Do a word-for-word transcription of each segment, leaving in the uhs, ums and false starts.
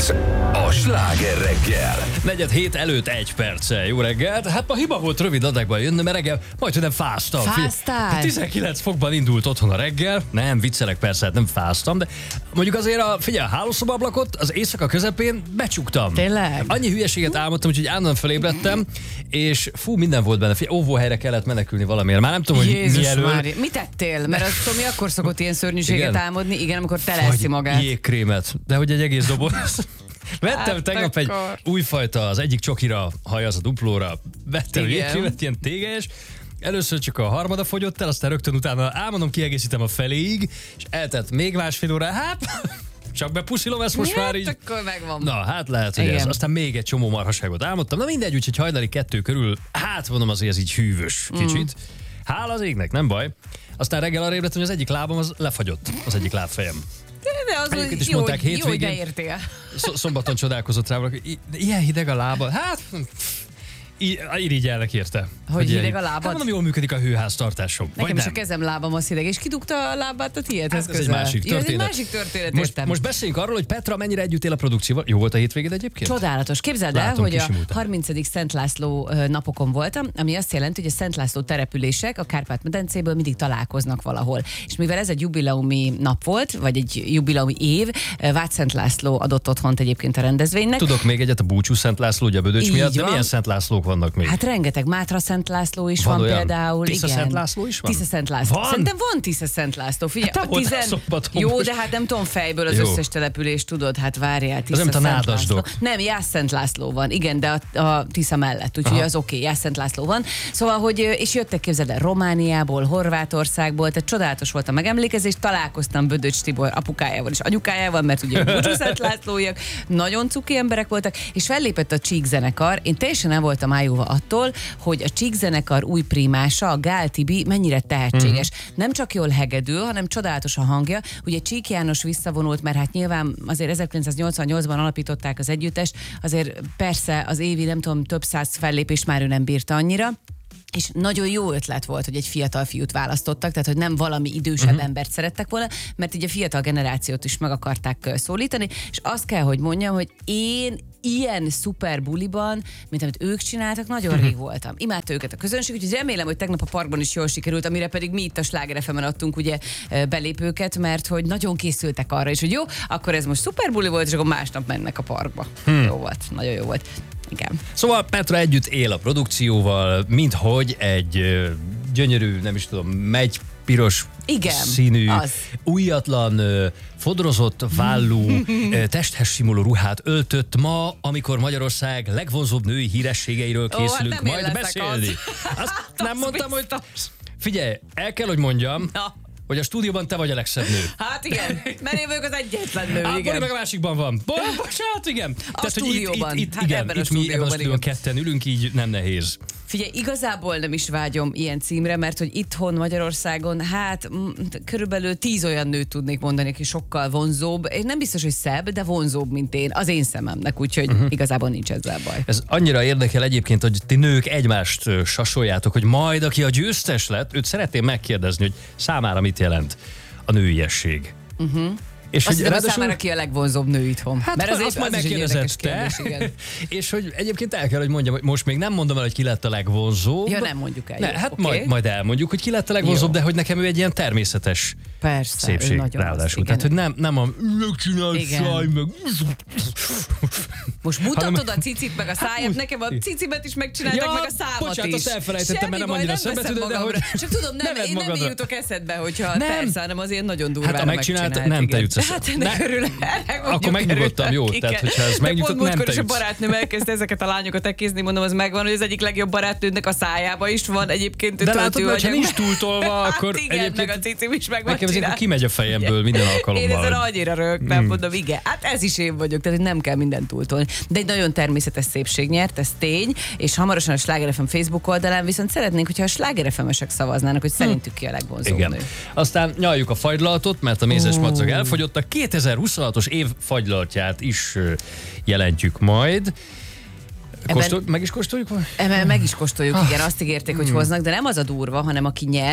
Ez a Sláger reggel. Negyed hét előtt egy perccel. Jó reggelt. Hát ma hiba volt rövid adagban jönni, mert reggel majd, hogy nem fáztam. Fáztál? tizenkilenc fokban indult otthon a reggel. Nem, viccelek persze, hát nem fáztam, de mondjuk azért a, figyelj, a hálószobablakot az éjszaka közepén becsuktam. Tényleg? Annyi hülyeséget álmodtam, úgyhogy állandóan felébredtem, és fú, minden volt benne. Figyelj, óvóhelyre kellett menekülni valamiért. Már nem tudom, hogy Jézus mi elől. Mária. Mit tettél? Mert az Tomi akkor szokott ilyen szörnyűséget Igen? álmodni, igen, amikor teleszi magát. Jégkrémet, de hogy egy egész doboz. Vettem Hát tegnap egy akkor. újfajta, az egyik csokira, haj az a duplóra, vettem Igen. jégkrémet, ilyen téges. Először csak a harmada fogyott el, aztán rögtön utána álmodom, kiegészítem a feléig, és eltett még másfél óra, hát csak bepuszilom ezt most már így. Hát akkor megvan. Na, hát lehet, hogy Igen. ez. Aztán még egy csomó marhaságot álmodtam. Na mindegy, úgyhogy hajnali kettő körül, hát mondom azért ez így hűvös kicsit. Hála az égnek, nem baj. Aztán reggel arra ébredtem, hogy az egyik lábam az lefagyott, az egyik lábfejem. De az Egyébként is jó, mondták hogy- jó, hogy hétvégén. beértél. Sz- szombaton csodálkozott rá valaki, "I- ilyen hideg a lába." Hát, í- irigyelnek érte. Hogy ilyen- hideg a lábad? Hát mondom, jól működik a hőháztartásom. Vagy Nekem is a nem. kezem, lábam az hideg, és kidugta a lábát a tiédhez Hát ez egy közel. másik Jó, ez egy történet. másik történet, Most, értem. most beszéljünk arról, hogy Petra mennyire együtt él a produkcióval. Jó volt a hétvégéd egyébként? Csodálatos. Képzeld el, Látom, hogy a kisimultál. harmincadik Szent László ö, napokon voltam, ami azt jelenti, hogy a Szent László települések a Kárpát-medencéből mindig találkoznak valahol. És mivel ez egy jubileumi nap volt, vagy egy jubileumi év, ö, Vácszent László adott otthont egyébként a rendezvénynek. Tudok még egyet, a Búcsú Szent László, ugye a Bödöcs Így miatt, de van. milyen Szent Lászlók vannak még? Hát rengeteg. Mátra Szent László is Van van, olyan? például. Tisza igen. Szent László is van? Tisza Szent László. Van? Szerintem van Tisza Szent László. Figyelj, Hát te a voltál szombaton Jó, most. de hát nem tudom fejből az Jó. összes települést, tudod, hát várjál, Tisza nem, mint a Szent nádasdok. László. Nem, Jász Szent László van, igen, de a, a Tisza mellett, úgyhogy Aha. az oké, okay, Jász Szent László van. Szóval, hogy, és jöttek, képzeld el, Romániából, Horvátországból, tehát csodálatos volt a megemlékezés, találkoztam Bödöcs Tibor apukájával és anyukájával, mert ugye Búcsú Szent Lászlóiak, nagyon cuki emberek voltak, és fellépett a Csík zenekar. Én teljesen el voltam ájulva attól, hogy a Csík zenekar új primása, a Gál Tibi mennyire tehetséges. Uh-huh. Nem csak jól hegedül, hanem csodálatos a hangja. Ugye Csík János visszavonult, mert hát nyilván azért ezerkilencszáznyolcvannyolcban alapították az együttest, azért persze az évi nem tudom több száz fellépést már ő nem bírta annyira. És nagyon jó ötlet volt, hogy egy fiatal fiút választottak, tehát hogy nem valami idősebb uh-huh. embert szerettek volna, mert így a fiatal generációt is meg akarták ö, szólítani, és azt kell, hogy mondjam, hogy én ilyen szuper buliban, mint amit ők csináltak, nagyon rég voltam. Imádta őket a közönség, úgyhogy remélem, hogy tegnap a parkban is jól sikerült, amire pedig mi itt a Sláger ef emen adtunk ugye ö, belépőket, mert hogy nagyon készültek arra is, hogy jó, akkor ez most szuper buli volt, és akkor másnap mennek a parkba. Hmm. Jó volt, nagyon jó volt. Igen. Szóval Petra együtt él a produkcióval, minthogy egy ö, gyönyörű, nem is tudom, megy piros Igen, színű, az. újatlan, ö, fodrozott vállú, ö, testhez simuló ruhát öltött ma, amikor Magyarország legvonzóbb női hírességeiről Ó, hát készülünk nem én majd leszek beszélni. az. Azt Az nem mondtam, hogy... biztos. Figyelj, el kell, hogy mondjam, Na. hogy a stúdióban te vagy a legszebb nő. Hát igen, mert én vagyok az egyetlen nő, Á, Bori igen. meg a másikban van. Bo- bocsánat, igen. A hogy itt, itt, stúdióban. itt, Hát igen, ebben a itt mi ebben a stúdióban, stúdióban igen. ketten ülünk, így nem nehéz. Figyelj, igazából nem is vágyom ilyen címre, mert hogy itthon Magyarországon, hát mm, körülbelül tíz olyan nőt tudnék mondani, aki sokkal vonzóbb, és nem biztos, hogy szebb, de vonzóbb, mint én, az én szememnek, úgyhogy uh-huh. igazából nincs ezzel baj. Ez annyira érdekel egyébként, hogy ti nők egymást ö, sasoljátok, hogy majd, aki a győztes lett, őt szeretném megkérdezni, hogy számára mit jelent a nőiesség. Uh-huh. És Azt hiszem, hogy ráadásul- számára ki a legvonzóbb nő itthon. Hát mert azt azért majd az is egy megkérdezed érdekes te. kérdés, igen. És hogy egyébként el kell, hogy mondjam, hogy most még nem mondom el, hogy ki lett a legvonzóbb. Ja, nem mondjuk el. Ne, jó, hát oké. majd, majd elmondjuk, hogy ki lett a legvonzóbb, Jó. de hogy nekem ő egy ilyen természetes Persze, ő szépség nagyon az, ráadásul. igen. Tehát, hogy nem, nem a megcsinál Igen. száj, meg... Most mutatod hanem- a cicit meg a száját, nekem a cicimet is megcsináltak, Ja, meg a számat bocsánat, is. azt elfelejtettem, Semmi mert nem baj, annyira veszem szembetűnő, de magamra. hogy- Csak tudom, nem, ne vedd én nem magadra. így jutok eszedbe, hogyha Nem. persze, hanem azért nagyon durvára Hát, ha megcsinált, megcsinált, nem te igen. jutsz eszedbe. Hát ennek Ne. örülök. ennek mondjuk Akkor megnyugodtam, jó? örülök, Tehát, igen. hogyha ez De megnyugodt, pont nem múltkor te is a jutsz. barátnőm elkezdte ezeket a lányokat ekézni, mondom, az megvan, hogy az egyik legjobb barátnőnek a szájába is van egyébként. De látod, hogy ha töltőanyag. nincs túltolva, akkor hát igen, egyébként meg a cicim is meg van nekem ez csinálva. kimegy a fejemből minden Én alkalommal. ezen annyira rögtem, mondom, igen, hát ez is én vagyok, tehát hogy nem kell mindent túltolni. De egy nagyon természetes szépség nyert, ez tény, és hamarosan a Sláger ef em Facebook oldalán viszont szeretnénk, hogyha a Sláger ef em-esek szavaznának, hogy szerintük ki a legvonzóbb Igen. nő. Aztán nyaljuk a fagylalatot, mert a mézes madzag elfogyott. A kétezer-huszonhatos év fagylalatját is ö, jelentjük majd. Kóstol, meg is kóstoljuk? Eme, meg is kóstoljuk, igen, azt ígérték, hogy hoznak, de nem az a durva, hanem aki nyert,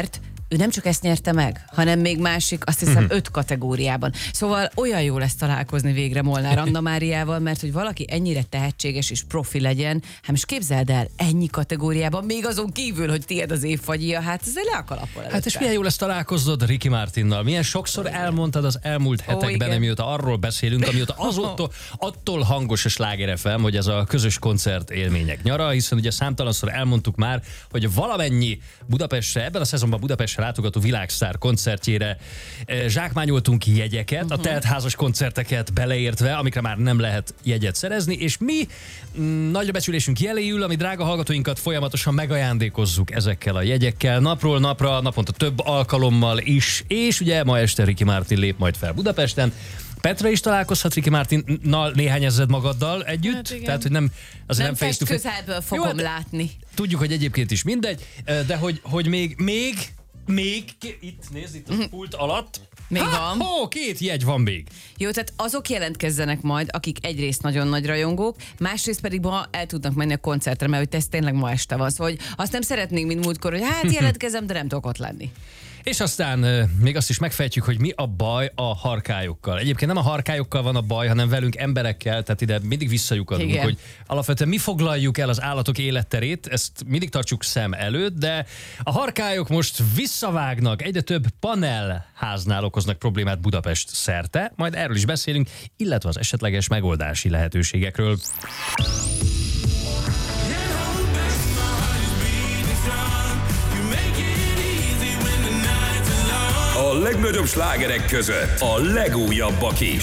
ő nem csak ezt nyerte meg, hanem még másik, azt hiszem, öt kategóriában. Szóval olyan jó lesz találkozni végre Molnár Anna Máriával, mert hogy valaki ennyire tehetséges és profi legyen, hát most képzeld el, ennyi kategóriában, még azon kívül, hogy tiéd az év fagyja, hát ez le a kalappal. Hát és milyen jó lesz találkoznod Ricky Martinnal. Milyen sokszor elmondtad az elmúlt hetekben, Ó, amióta arról beszélünk, amióta azóta attól hangos a Sláger ef em, hogy ez a közös koncert élmények nyara, hiszen ugye számtalanszor elmondtuk már, hogy valamennyi Budapestre, ebben a szezonban Budapestre látogató világsztár koncertjére eh, zsákmányoltunk jegyeket, uh-huh. a teltházas koncerteket beleértve, amikre már nem lehet jegyet szerezni, és mi mm, nagyra becsülésünk jeléül, ami drága hallgatóinkat folyamatosan megajándékozzuk ezekkel a jegyekkel, napról napra, naponta több alkalommal is, és ugye ma este Ricky Martin lép majd fel Budapesten. Petra is találkozhat Ricky Martinnal néhány ezred magaddal együtt, hát tehát hogy nem, azért nem, nem fest közelből fogom Jó, hát, látni. Tudjuk, hogy egyébként is mindegy, de hogy, hogy még, még, még, itt nézd, itt a pult alatt, Még ha, van. Ó, két jegy van még. Jó, tehát azok jelentkezzenek majd, akik egyrészt nagyon nagy rajongók, másrészt pedig ma el tudnak menni a koncertre, mert hogy ez tényleg ma este van. Szóval, hogy azt nem szeretnénk, mint múltkor, hogy hát jelentkezem, de nem tudok ott lenni. És aztán euh, még azt is megfejtjük, hogy mi a baj a harkályokkal. Egyébként nem a harkályokkal van a baj, hanem velünk emberekkel, tehát ide mindig visszajukadunk, hogy alapvetően mi foglaljuk el az állatok életterét, ezt mindig tartsuk szem előtt, de a harkályok most visszavágnak, egyre több panelháznál okoznak problémát Budapest szerte, majd erről is beszélünk, illetve az esetleges megoldási lehetőségekről. A legnagyobb slágerek között a legújabbak is.